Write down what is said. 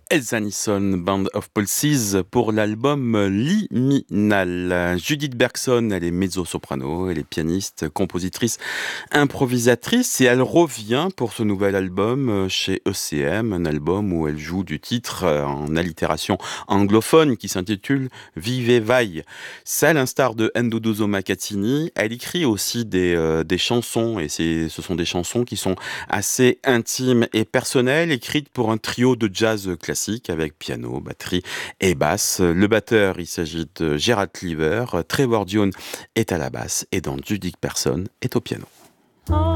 Elsa Nisson, Band of Pulses, pour l'album Liminal. Judith Bergson, elle est mezzo-soprano, elle est pianiste, compositrice, improvisatrice et elle revient pour ce nouvel album chez ECM, un album où elle joue du titre en allitération anglophone qui s'intitule Vive Vai. C'est à l'instar de Nduduzo Makatini, elle écrit aussi des chansons et ce sont des chansons qui sont assez intimes et personnelles, écrites pour un trio de jazz classique avec piano, batterie et basse. Le batteur, il s'agit de Gerald Cleaver, Trevor Dionne est à la basse et Judith Person est au piano.